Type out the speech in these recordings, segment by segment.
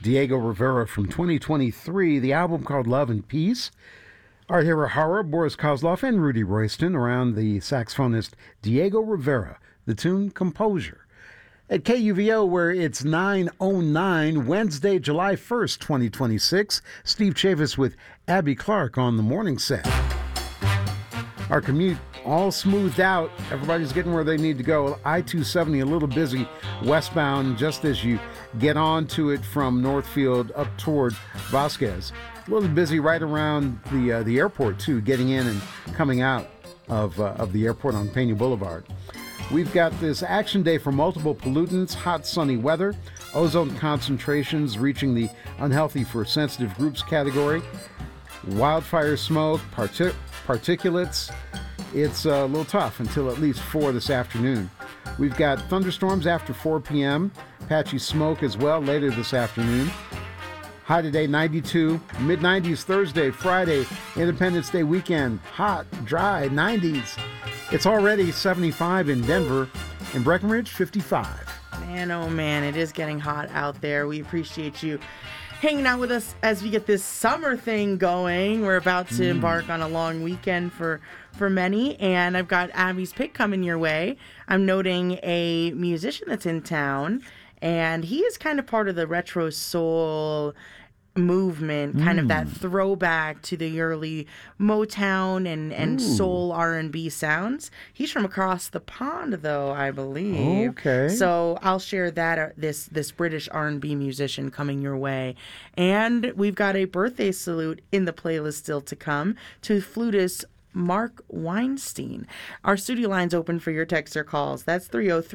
Diego Rivera from 2023, the album called Love and Peace. Art Hirahara, Boris Kozlov, and Rudy Royston around the saxophonist Diego Rivera, the tune Composure. At KUVO, where it's 9:09, Wednesday, July 1st, 2026, Steve Chavis with Abby Clark on the morning set. Our commute all smoothed out. Everybody's getting where they need to go. I-270 a little busy westbound just as you get onto it from Northfield up toward Vasquez. A little busy right around the airport, too, getting in and coming out of the airport on Pena Boulevard. We've got this action day for multiple pollutants, hot sunny weather, ozone concentrations reaching the unhealthy for sensitive groups category, wildfire smoke, particulates. It's a little tough until at least 4 this afternoon. We've got thunderstorms after 4 p.m., patchy smoke as well later this afternoon. High today, 92, mid-90s Thursday, Friday, Independence Day weekend, hot, dry, 90s. It's already 75 in Denver, and Breckenridge, 55. Man, oh man, it is getting hot out there. We appreciate you hanging out with us as we get this summer thing going. We're about to embark on a long weekend for many, and I've got Abby's pick coming your way. I'm noting a musician that's in town, and he is kind of part of the retro soul movement, kind of that throwback to the early Motown and soul R&B sounds. He's from across the pond, though, I believe. Okay. So I'll share that this British R&B musician coming your way. And we've got a birthday salute in the playlist still to come to flutist Mark Weinstein. Our studio line's open for your text or calls. That's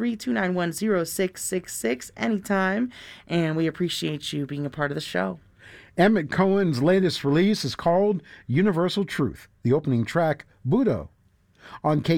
303-291-0666 anytime. And we appreciate you being a part of the show. Emmett Cohen's latest release is called Universal Truth, the opening track, Budo, on